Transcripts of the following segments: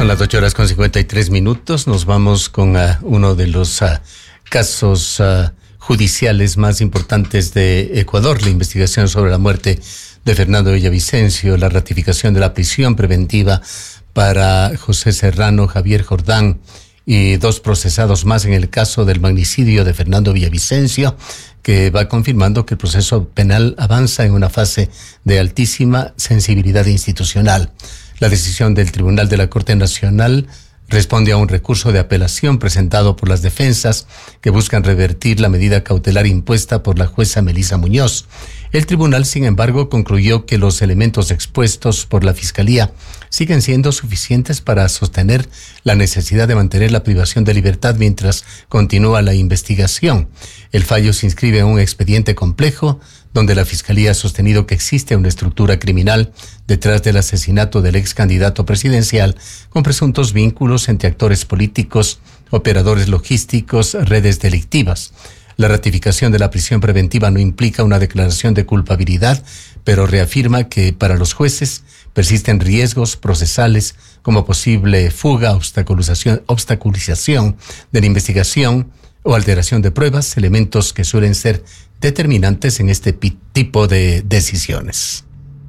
Son las 8:53. Nos vamos con uno de los casos judiciales más importantes de Ecuador, la investigación sobre la muerte de Fernando Villavicencio, la ratificación de la prisión preventiva para José Serrano, Javier Jordán y 2 procesados más en el caso del magnicidio de Fernando Villavicencio, que va confirmando que el proceso penal avanza en una fase de altísima sensibilidad institucional. La decisión del Tribunal de la Corte Nacional responde a un recurso de apelación presentado por las defensas que buscan revertir la medida cautelar impuesta por la jueza Melisa Muñoz. El tribunal, sin embargo, concluyó que los elementos expuestos por la Fiscalía siguen siendo suficientes para sostener la necesidad de mantener la privación de libertad mientras continúa la investigación. El fallo se inscribe en un expediente complejo donde la Fiscalía ha sostenido que existe una estructura criminal detrás del asesinato del ex candidato presidencial, con presuntos vínculos entre actores políticos, operadores logísticos, redes delictivas. La ratificación de la prisión preventiva no implica una declaración de culpabilidad, pero reafirma que para los jueces persisten riesgos procesales como posible fuga, obstaculización de la investigación o alteración de pruebas, elementos que suelen ser determinantes en este tipo de decisiones.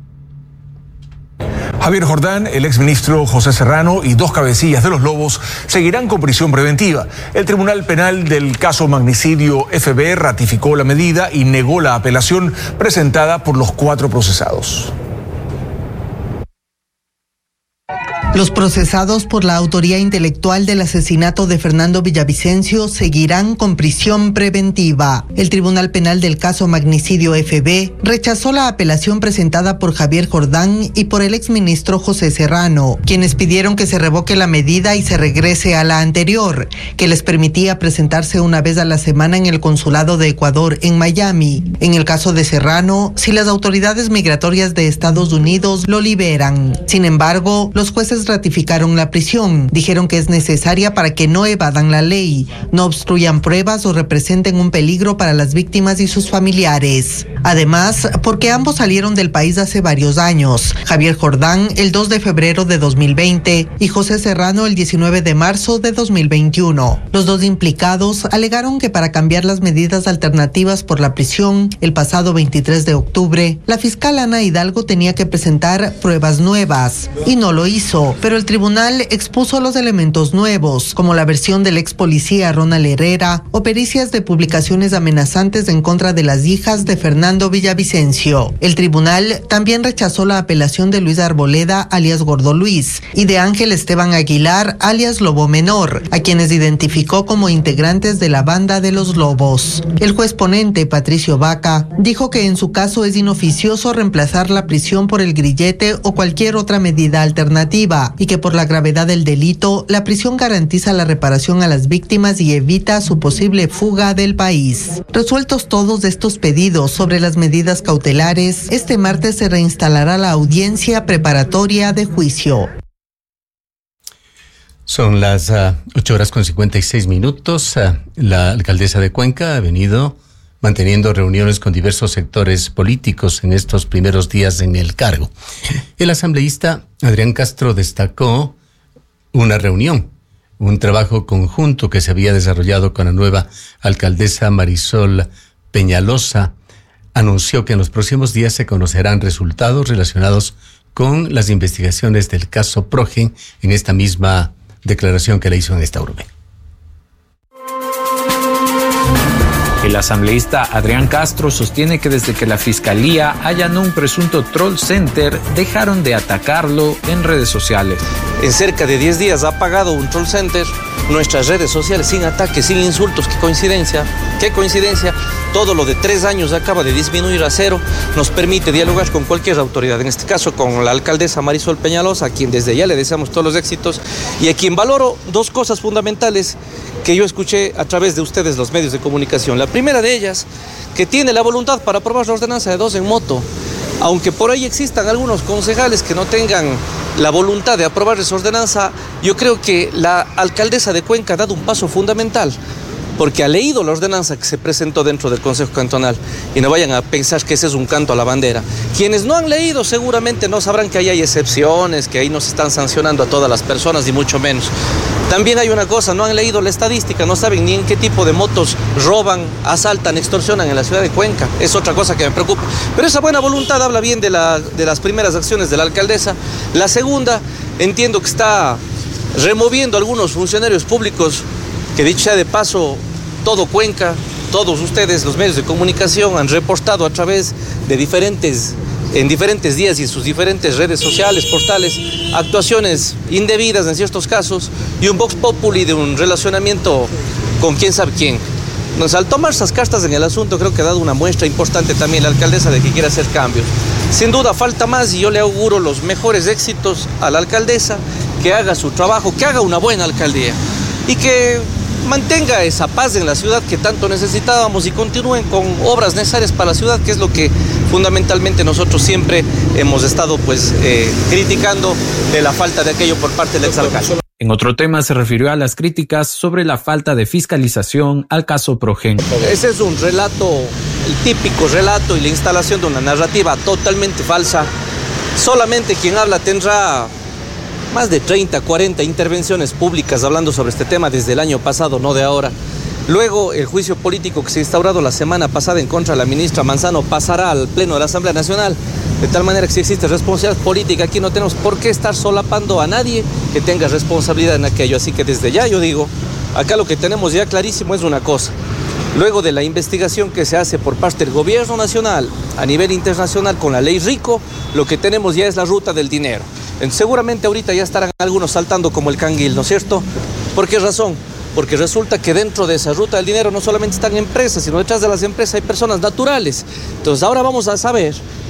Javier Jordán, el exministro José Serrano y 2 cabecillas de los Lobos seguirán con prisión preventiva. El Tribunal Penal del caso magnicidio FB ratificó la medida y negó la apelación presentada por los 4 procesados. Los procesados por la autoría intelectual del asesinato de Fernando Villavicencio seguirán con prisión preventiva. El Tribunal Penal del caso magnicidio FB rechazó la apelación presentada por Javier Jordán y por el exministro José Serrano, quienes pidieron que se revoque la medida y se regrese a la anterior, que les permitía presentarse una vez a la semana en el Consulado de Ecuador en Miami. En el caso de Serrano, si las autoridades migratorias de Estados Unidos lo liberan. Sin embargo, los jueces ratificaron la prisión. Dijeron que es necesaria para que no evadan la ley, no obstruyan pruebas o representen un peligro para las víctimas y sus familiares. Además, porque ambos salieron del país hace varios años. Javier Jordán el 2 de febrero de 2020 y José Serrano el 19 de marzo de 2021. Los 2 implicados alegaron que para cambiar las medidas alternativas por la prisión, el pasado 23 de octubre, la fiscal Ana Hidalgo tenía que presentar pruebas nuevas y no lo hizo. Pero el tribunal expuso los elementos nuevos, como la versión del ex policía Ronald Herrera o pericias de publicaciones amenazantes en contra de las hijas de Fernando Villavicencio. El tribunal también rechazó la apelación de Luis Arboleda, alias Gordo Luis, y de Ángel Esteban Aguilar, alias Lobo Menor, a quienes identificó como integrantes de la banda de los Lobos. El juez ponente, Patricio Vaca, dijo que en su caso es inoficioso reemplazar la prisión por el grillete o cualquier otra medida alternativa, y que por la gravedad del delito, la prisión garantiza la reparación a las víctimas y evita su posible fuga del país. Resueltos todos estos pedidos sobre las medidas cautelares, este martes se reinstalará la audiencia preparatoria de juicio. Son las 8:56. La alcaldesa de Cuenca ha venido manteniendo reuniones con diversos sectores políticos en estos primeros días en el cargo. El asambleísta Adrián Castro destacó una reunión, un trabajo conjunto que se había desarrollado con la nueva alcaldesa Marisol Peñalosa. Anunció que en los próximos días se conocerán resultados relacionados con las investigaciones del caso Progen en esta misma declaración que le hizo en esta urbe. El asambleísta Adrián Castro sostiene que desde que la Fiscalía allanó un presunto troll center, dejaron de atacarlo en redes sociales. En cerca de 10 días ha apagado un troll center, nuestras redes sociales sin ataques, sin insultos. ¡Qué coincidencia! ¡Qué coincidencia! Todo lo de 3 años acaba de disminuir a 0. Nos permite dialogar con cualquier autoridad, en este caso con la alcaldesa Marisol Peñalosa, a quien desde ya le deseamos todos los éxitos y a quien valoro 2 cosas fundamentales que yo escuché a través de ustedes, los medios de comunicación. La primera de ellas, que tiene la voluntad para aprobar la ordenanza de 2 en moto. Aunque por ahí existan algunos concejales que no tengan la voluntad de aprobar esa ordenanza, yo creo que la alcaldesa de Cuenca ha dado un paso fundamental. porque ha leído la ordenanza que se presentó dentro del Consejo Cantonal y no vayan a pensar que ese es un canto a la bandera. Quienes no han leído seguramente no sabrán que ahí hay excepciones, que ahí no se están sancionando a todas las personas, ni mucho menos. También hay una cosa, no han leído la estadística, no saben ni en qué tipo de motos roban, asaltan, extorsionan en la ciudad de Cuenca. Es otra cosa que me preocupa. Pero esa buena voluntad habla bien de las primeras acciones de la alcaldesa. La segunda, entiendo que está removiendo algunos funcionarios públicos, que dicho sea de paso, todo Cuenca, todos ustedes, los medios de comunicación, han reportado a través de en diferentes días y en sus diferentes redes sociales, portales, actuaciones indebidas en ciertos casos y un vox populi de un relacionamiento con quién sabe quién. Entonces, al tomar esas cartas en el asunto, creo que ha dado una muestra importante también la alcaldesa de que quiere hacer cambios. Sin duda falta más y yo le auguro los mejores éxitos a la alcaldesa, que haga su trabajo, que haga una buena alcaldía y que mantenga esa paz en la ciudad que tanto necesitábamos y continúen con obras necesarias para la ciudad, que es lo que fundamentalmente nosotros siempre hemos estado criticando de la falta de aquello por parte del exalcalde. En otro tema se refirió a las críticas sobre la falta de fiscalización al caso Progen. Ese es un relato, el típico relato y la instalación de una narrativa totalmente falsa. Solamente quien habla tendrá más de 30, 40 intervenciones públicas hablando sobre este tema desde el año pasado, no de ahora. Luego, el juicio político que se ha instaurado la semana pasada en contra de la ministra Manzano pasará al Pleno de la Asamblea Nacional, de tal manera que si existe responsabilidad política, aquí no tenemos por qué estar solapando a nadie que tenga responsabilidad en aquello. Así que desde ya yo digo, acá lo que tenemos ya clarísimo es una cosa. Luego de la investigación que se hace por parte del gobierno nacional a nivel internacional con la ley Rico, lo que tenemos ya es la ruta del dinero. Seguramente ahorita ya estarán algunos saltando como el canguil, ¿no es cierto? ¿Por qué razón? Porque resulta que dentro de esa ruta del dinero no solamente están empresas, sino detrás de las empresas hay personas naturales. Entonces ahora vamos a saber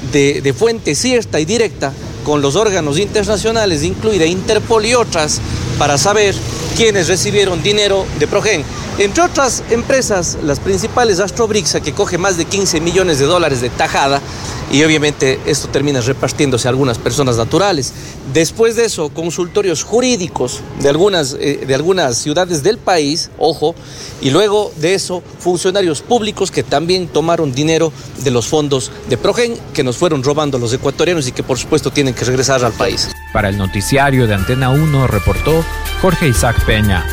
de fuente cierta y directa con los órganos internacionales, incluida Interpol y otras, para saber quiénes recibieron dinero de Progen. Entre otras empresas, las principales, Astrobrixa, que coge más de 15 millones de dólares de tajada, y obviamente esto termina repartiéndose a algunas personas naturales. Después de eso, consultorios jurídicos de algunas ciudades del país, ojo, y luego de eso, funcionarios públicos que también tomaron dinero de los fondos de Progen, que nos fueron robando los ecuatorianos y que por supuesto tienen que regresar al país. Para el noticiario de Antena 1 reportó Jorge Isaac Peña.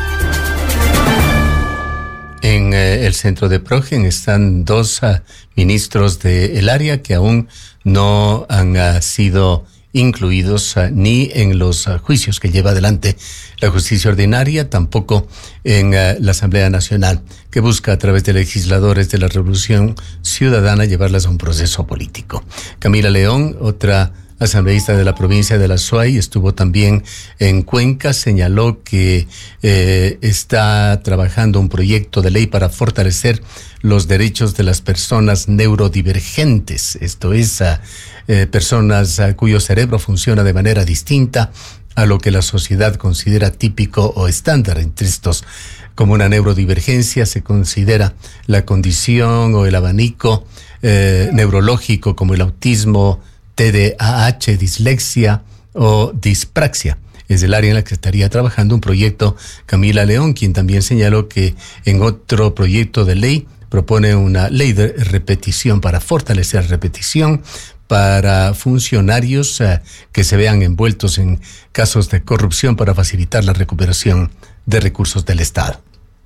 En el centro de Progen están dos ministros del área que aún no han sido incluidos ni en los juicios que lleva adelante la justicia ordinaria, tampoco en la Asamblea Nacional, que busca a través de legisladores de la Revolución Ciudadana llevarlas a un proceso político. Camila León, otra asambleísta de la provincia de la Suay, estuvo también en Cuenca, señaló que está trabajando un proyecto de ley para fortalecer los derechos de las personas neurodivergentes, esto es, personas cuyo cerebro funciona de manera distinta a lo que la sociedad considera típico o estándar. Entre estos, como una neurodivergencia, se considera la condición o el abanico neurológico como el autismo, TDAH, dislexia o dispraxia. Es el área en la que estaría trabajando un proyecto Camila León, quien también señaló que en otro proyecto de ley propone una ley de repetición para fortalecer repetición para funcionarios que se vean envueltos en casos de corrupción para facilitar la recuperación de recursos del Estado.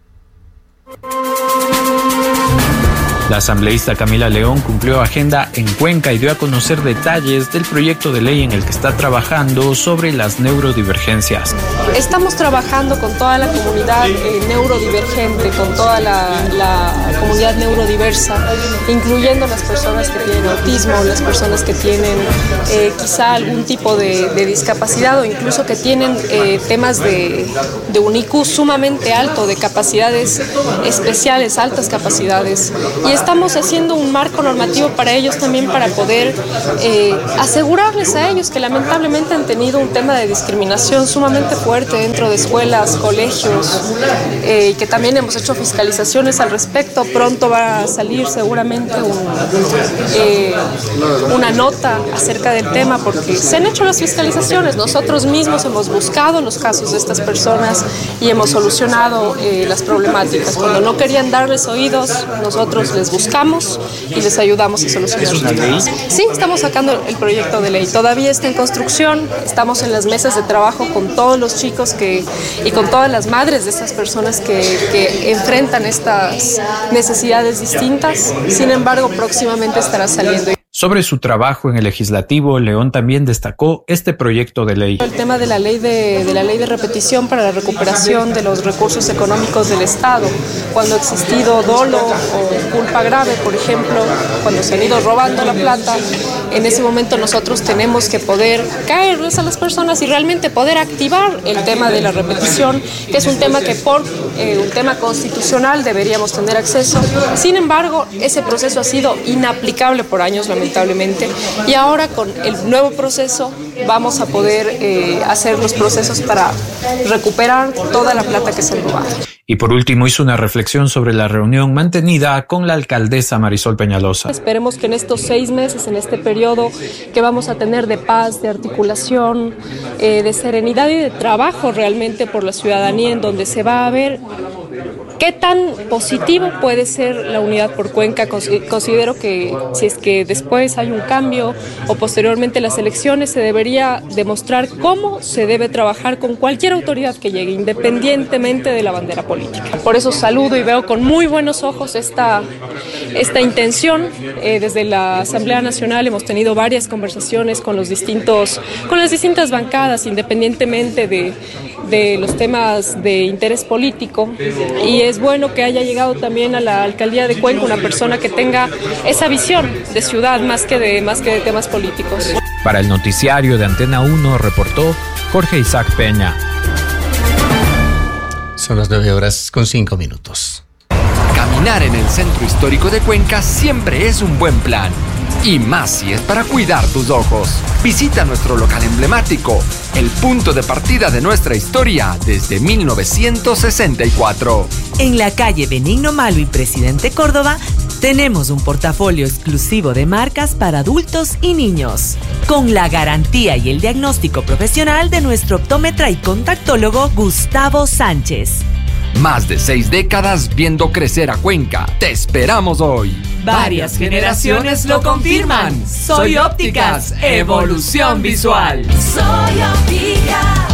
La asambleísta Camila León cumplió agenda en Cuenca y dio a conocer detalles del proyecto de ley en el que está trabajando sobre las neurodivergencias. Estamos trabajando con toda la comunidad neurodivergente, con toda la comunidad neurodiversa, incluyendo las personas que tienen autismo, las personas que tienen quizá algún tipo de discapacidad o incluso que tienen temas de un IQ sumamente alto, de capacidades especiales, altas capacidades. Y estamos haciendo un marco normativo para ellos también, para poder asegurarles a ellos que lamentablemente han tenido un tema de discriminación sumamente fuerte dentro de escuelas, colegios, que también hemos hecho fiscalizaciones al respecto. Pronto va a salir seguramente una nota acerca del tema, porque se han hecho las fiscalizaciones. Nosotros mismos hemos buscado los casos de estas personas y hemos solucionado las problemáticas. Cuando no querían darles oídos, nosotros les buscamos y les ayudamos a solucionar. ¿Es una ley? Sí, estamos sacando el proyecto de ley. Todavía está en construcción. Estamos en las mesas de trabajo con todos los chicos y con todas las madres de estas personas que enfrentan estas necesidades distintas. Sin embargo, próximamente estará saliendo. Sobre su trabajo en el legislativo, León también destacó este proyecto de ley. El tema de la ley de repetición para la recuperación de los recursos económicos del Estado. Cuando ha existido dolo o culpa grave, por ejemplo, cuando se han ido robando la plata, en ese momento nosotros tenemos que poder caerles a las personas y realmente poder activar el tema de la repetición, que es un tema que por un tema constitucional deberíamos tener acceso. Sin embargo, ese proceso ha sido inaplicable por años, lamentablemente, y ahora con el nuevo proceso vamos a poder hacer los procesos para recuperar toda la plata que se ha robado. Y por último hizo una reflexión sobre la reunión mantenida con la alcaldesa Marisol Peñalosa. Esperemos que en estos 6 meses, en este periodo que vamos a tener de paz, de articulación, de serenidad y de trabajo realmente por la ciudadanía, en donde se va a ver qué tan positivo puede ser la unidad por Cuenca. Considero que si es que después hay un cambio o posteriormente las elecciones, se debería demostrar cómo se debe trabajar con cualquier autoridad que llegue, independientemente de la bandera política. Por eso saludo y veo con muy buenos ojos esta intención. Desde la Asamblea Nacional hemos tenido varias conversaciones con las distintas bancadas, independientemente de los temas de interés político, y es bueno que haya llegado también a la alcaldía de Cuenca una persona que tenga esa visión de ciudad más que de temas políticos. Para el noticiario de Antena 1 reportó Jorge Isaac Peña. Son las 9:05. Caminar en el centro histórico de Cuenca siempre es un buen plan. Y más si es para cuidar tus ojos. Visita nuestro local emblemático, el punto de partida de nuestra historia desde 1964. En la calle Benigno Malo y Presidente Córdoba, tenemos un portafolio exclusivo de marcas para adultos y niños, con la garantía y el diagnóstico profesional de nuestro optómetra y contactólogo Gustavo Sánchez. Más de 6 décadas viendo crecer a Cuenca. Te esperamos hoy. Varias generaciones lo confirman. Soy Ópticas, evolución visual. Soy Ópticas.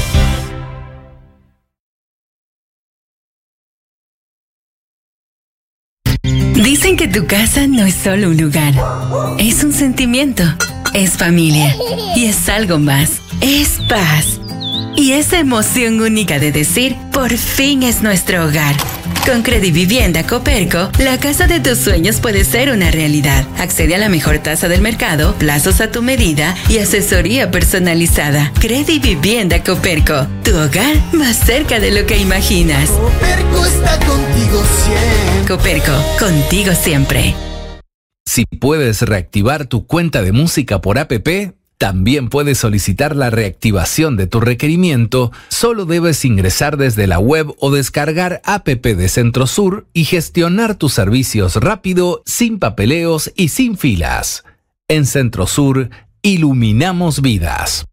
Dicen que tu casa no es solo un lugar, es un sentimiento, es familia y es algo más, es paz. Y esa emoción única de decir, por fin es nuestro hogar. Con Credivivienda Coperco, la casa de tus sueños puede ser una realidad. Accede a la mejor tasa del mercado, plazos a tu medida y asesoría personalizada. Credivivienda Coperco, tu hogar más cerca de lo que imaginas. Coperco está contigo siempre. Coperco, contigo siempre. Si puedes reactivar tu cuenta de música por app, también puedes solicitar la reactivación de tu requerimiento. Solo debes ingresar desde la web o descargar app de Centrosur y gestionar tus servicios rápido, sin papeleos y sin filas. En Centrosur, iluminamos vidas.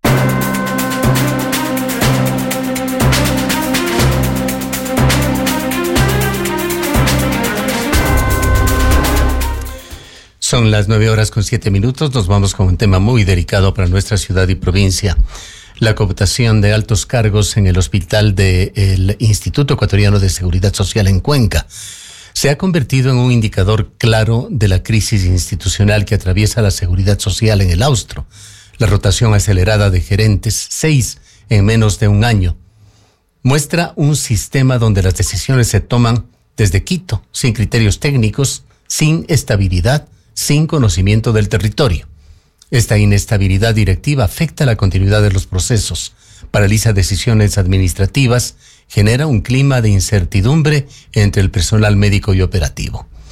Son las 9:07. Nos vamos con un tema muy delicado para nuestra ciudad y provincia. La cooptación de altos cargos en el hospital del Instituto Ecuatoriano de Seguridad Social en Cuenca se ha convertido en un indicador claro de la crisis institucional que atraviesa la seguridad social en el Austro. La rotación acelerada de gerentes, 6 en menos de un año, muestra un sistema donde las decisiones se toman desde Quito, sin criterios técnicos, sin estabilidad, sin conocimiento del territorio. Esta inestabilidad directiva afecta la continuidad de los procesos, paraliza decisiones administrativas, genera un clima de incertidumbre entre el personal médico y operativo.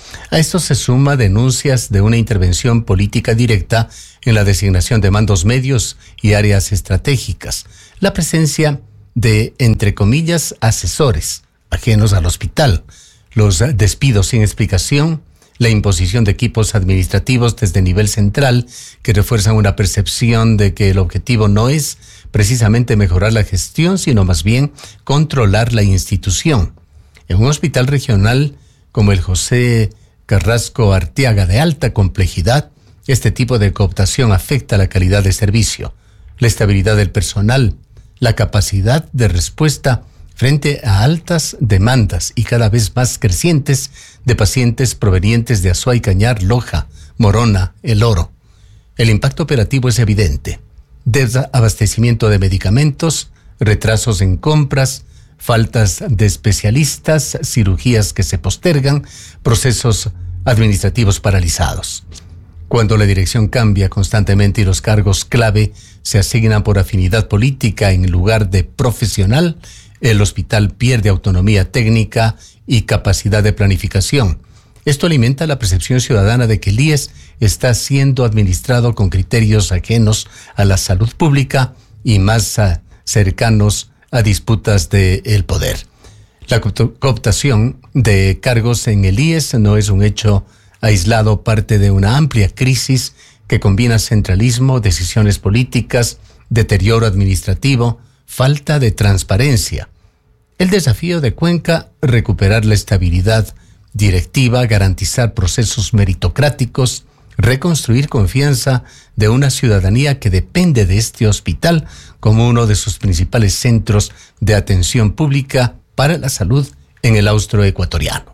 A esto se suma denuncias de una intervención política directa en la designación de mandos medios y áreas estratégicas, la presencia de, entre comillas, asesores ajenos al hospital, los despidos sin explicación, la imposición de equipos administrativos desde nivel central que refuerzan una percepción de que el objetivo no es precisamente mejorar la gestión, sino más bien controlar la institución. En un hospital regional como el José Carrasco Arteaga de alta complejidad, este tipo de cooptación afecta la calidad de servicio, la estabilidad del personal, la capacidad de respuesta frente a altas demandas y cada vez más crecientes de pacientes provenientes de Azuay, Cañar, Loja, Morona, El Oro. El impacto operativo es evidente: desabastecimiento de medicamentos, retrasos en compras, faltas de especialistas, cirugías que se postergan, procesos administrativos paralizados. Cuando la dirección cambia constantemente y los cargos clave se asignan por afinidad política en lugar de profesional, el hospital pierde autonomía técnica y capacidad de planificación. Esto alimenta la percepción ciudadana de que el IES está siendo administrado con criterios ajenos a la salud pública y más cercanos a disputas del poder. La cooptación de cargos en el IES no es un hecho aislado, parte de una amplia crisis que combina centralismo, decisiones políticas, deterioro administrativo, falta de transparencia. El desafío de Cuenca: recuperar la estabilidad directiva, garantizar procesos meritocráticos, reconstruir confianza de una ciudadanía que depende de este hospital como uno de sus principales centros de atención pública para la salud en el austroecuatoriano.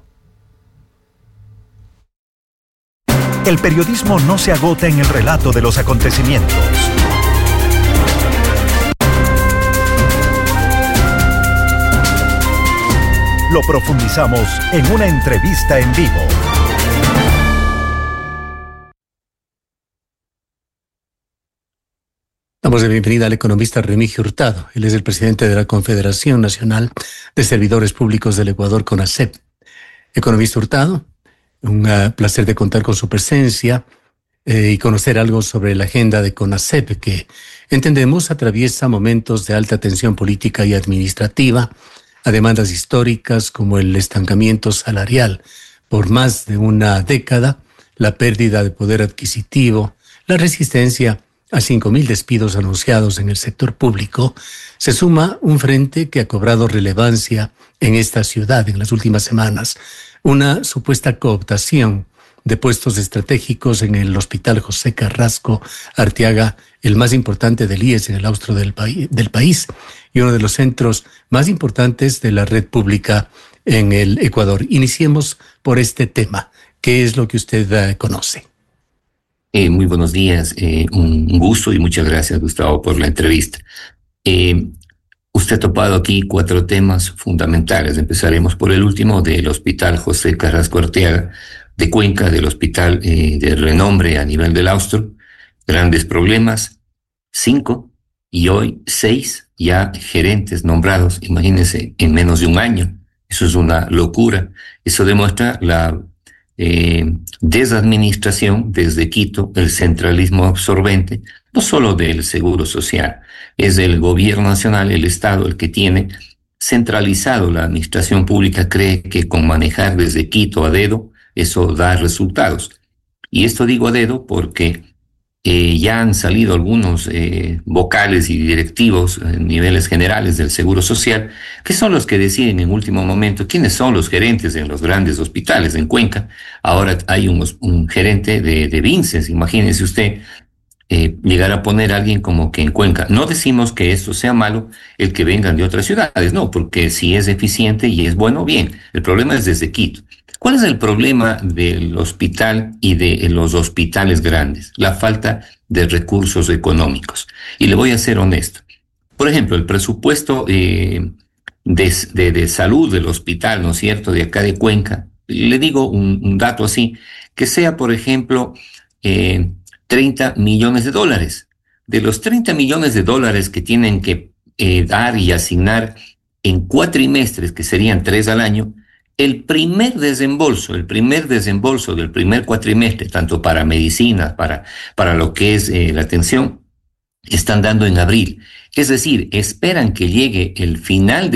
El periodismo no se agota en el relato de los acontecimientos. Lo profundizamos en una entrevista en vivo. Damos de bienvenida al economista Remigio Hurtado. Él es el presidente de la Confederación Nacional de Servidores Públicos del Ecuador, CONASEP. Economista Hurtado, un placer de contar con su presencia y conocer algo sobre la agenda de CONASEP, que entendemos atraviesa momentos de alta tensión política y administrativa, a demandas históricas como el estancamiento salarial por más de una década, la pérdida de poder adquisitivo, la resistencia a 5.000 despidos anunciados en el sector público. Se suma un frente que ha cobrado relevancia en esta ciudad en las últimas semanas: una supuesta cooptación de puestos estratégicos en el Hospital José Carrasco Arteaga, el más importante del IES en el austro del país y uno de los centros más importantes de la red pública en el Ecuador. Iniciemos por este tema. ¿Qué es lo que usted conoce? Muy buenos días, un gusto y muchas gracias, Gustavo, por la entrevista. Usted ha topado aquí 4 temas fundamentales. Empezaremos por el último, del Hospital José Carrasco Arteaga de Cuenca, del hospital de renombre a nivel del austro. Grandes problemas, 5 y hoy 6 ya gerentes nombrados, imagínense, en menos de un año. Eso es una locura. Eso demuestra la desadministración desde Quito, el centralismo absorbente, no solo del Seguro Social, es del gobierno nacional, el Estado, el que tiene centralizado la administración pública, cree que con manejar desde Quito a dedo, eso da resultados. Y esto digo a dedo porque ya han salido algunos vocales y directivos en niveles generales del Seguro Social, que son los que deciden en último momento quiénes son los gerentes en los grandes hospitales en Cuenca. Ahora hay un gerente de Vinces, imagínense usted, llegar a poner a alguien como que en Cuenca. No decimos que esto sea malo, el que vengan de otras ciudades, no, porque si es eficiente y es bueno, bien. El problema es desde Quito. ¿Cuál es el problema del hospital y de los hospitales grandes? La falta de recursos económicos. Y le voy a ser honesto. Por ejemplo, el presupuesto de salud del hospital, ¿no es cierto?, de acá de Cuenca, le digo un dato así, que sea, por ejemplo, $30 millones. De los $30 millones que tienen que dar y asignar en 4 trimestres, que serían 3 al año, el primer desembolso del primer cuatrimestre, tanto para medicinas, para lo que es la atención, están dando en abril. Es decir, esperan que llegue el final de